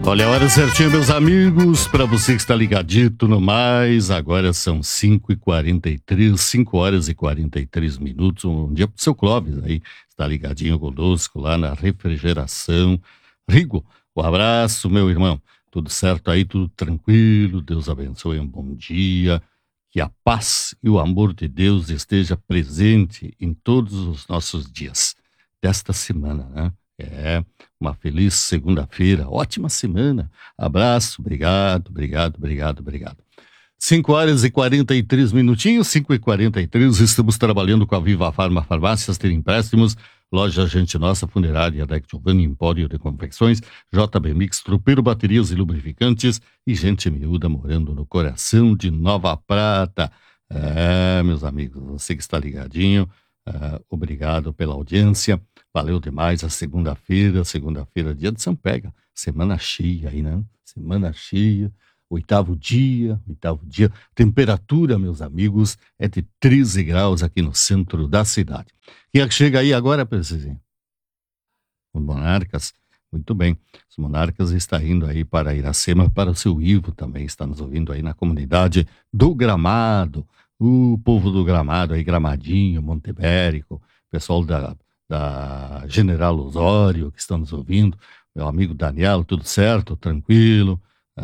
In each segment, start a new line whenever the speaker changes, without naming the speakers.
Olha a hora certinha, meus amigos, para você que está ligadito no mais, agora são 5h43, 5 horas e 43 minutos, um dia pro seu Clóvis aí, está ligadinho conosco lá na refrigeração. Rigo, um abraço, meu irmão, tudo certo aí, tudo tranquilo, Deus abençoe, um bom dia, que a paz e o amor de Deus esteja presente em todos os nossos dias desta semana, né? Uma feliz segunda-feira, ótima semana. Abraço, obrigado, obrigado, obrigado, obrigado. 5 horas e 43 minutinhos, 5h43, estamos trabalhando com a Viva Farma Farmácias, ter empréstimos, loja Gente Nossa, Funerária, Deck Giovanni, Empório de Confecções, JB Mix, Tropeiro Baterias e Lubrificantes e Gente Miúda morando no coração de Nova Prata. Meus amigos, você que está ligadinho, obrigado pela audiência. Valeu demais a segunda-feira, dia de São Pega, semana cheia aí, né? Semana cheia, oitavo dia, temperatura, meus amigos, é de 13 graus aqui no centro da cidade. Quem é que chega aí agora, precisinho? Os Monarcas, muito bem, os Monarcas está indo aí para Iracema, para o seu Ivo também, está nos ouvindo aí na comunidade do Gramado, o povo do Gramado aí, Gramadinho, Montebérico, pessoal da General Osório, que estão nos ouvindo, meu amigo Daniel, tudo certo, tranquilo,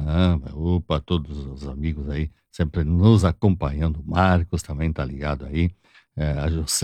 todos os amigos aí, sempre nos acompanhando, Marcos também tá ligado aí, a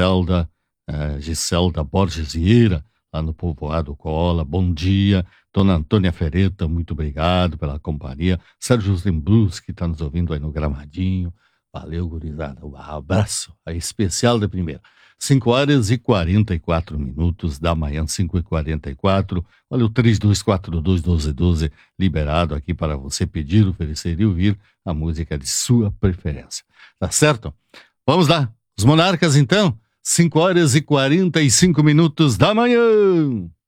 Giselda Borges Vieira, lá no povoado Cola, bom dia, Dona Antônia Fereta, muito obrigado pela companhia, Sérgio Zembrus, que está nos ouvindo aí no Gramadinho, valeu, gurizada, um abraço aí especial de primeira. 5 horas e 44 minutos da manhã, 5h44. Olha o 3242-1212 liberado aqui para você pedir, oferecer e ouvir a música de sua preferência. Tá certo? Vamos lá. Os Monarcas, então. 5 horas e 45 minutos da manhã.